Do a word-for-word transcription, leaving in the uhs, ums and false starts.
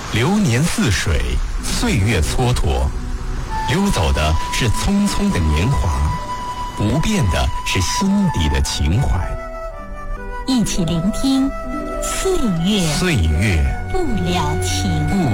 流年似水，岁月蹉跎，溜走的是匆匆的年华，不变的是心底的情怀。 一起聆听岁月岁月不了情。 不